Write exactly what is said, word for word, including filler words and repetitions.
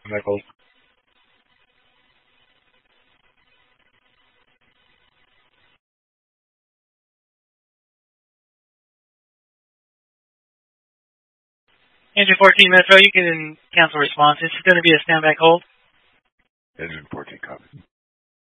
Stand back hold. Engine fourteen Metro, you can cancel response. This is going to be a stand back hold. Engine fourteen, copy.